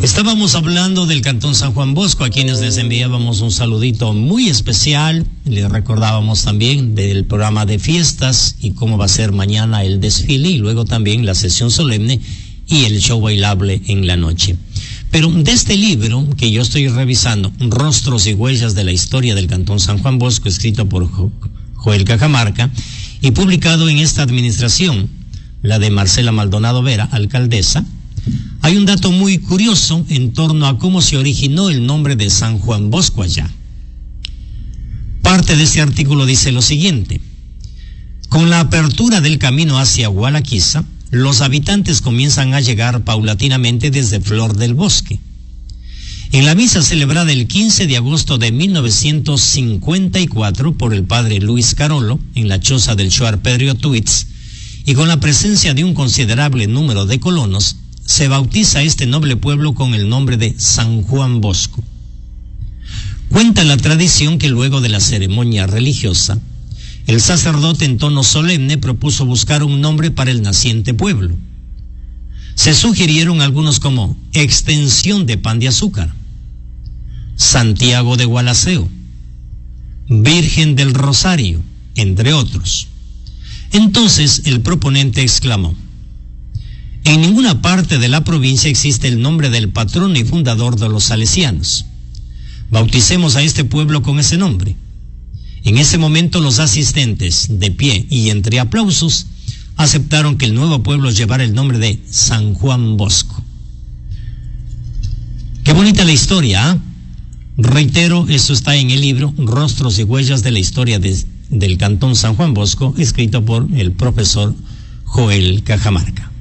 Estábamos hablando del Cantón San Juan Bosco, a quienes les enviábamos un saludito muy especial. Les recordábamos también del programa de fiestas y cómo va a ser mañana el desfile y luego también la sesión solemne y el show bailable en la noche. Pero de este libro que yo estoy revisando, Rostros y Huellas de la Historia del Cantón San Juan Bosco, escrito por Joel Cajamarca y publicado en esta administración, la de Marcela Maldonado Vera, alcaldesa, hay un dato muy curioso en torno a cómo se originó el nombre de San Juan Bosco allá. Parte de este artículo dice lo siguiente: con la apertura del camino hacia Gualaquiza, los habitantes comienzan a llegar paulatinamente desde Flor del Bosque. En la misa celebrada el 15 de agosto de 1954 por el padre Luis Carolo en la choza del Shuar Pedro Tuitz, y con la presencia de un considerable número de colonos, se bautiza este noble pueblo con el nombre de San Juan Bosco. Cuenta la tradición que luego de la ceremonia religiosa, el sacerdote en tono solemne propuso buscar un nombre para el naciente pueblo. Se sugirieron algunos como Extensión de Pan de Azúcar, Santiago de Gualaceo, Virgen del Rosario, entre otros. Entonces el proponente exclamó: en ninguna parte de la provincia existe el nombre del patrono y fundador de los salesianos. Bauticemos a este pueblo con ese nombre. En ese momento los asistentes, de pie y entre aplausos, aceptaron que el nuevo pueblo llevara el nombre de San Juan Bosco. Qué bonita la historia, ¿eh? Reitero, esto está en el libro Rostros y Huellas de la Historia del Cantón San Juan Bosco, escrito por el profesor Joel Cajamarca.